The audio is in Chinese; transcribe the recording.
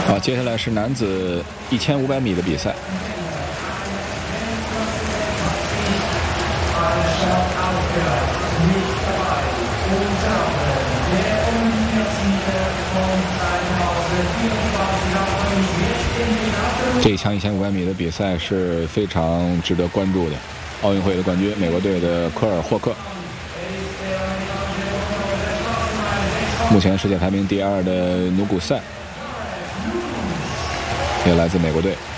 好，接下来是男子1500米的比赛。这一项1500米的比赛是非常值得关注的。奥运会的冠军，美国队的科尔霍克，目前世界排名第2的努古塞也来自美国队。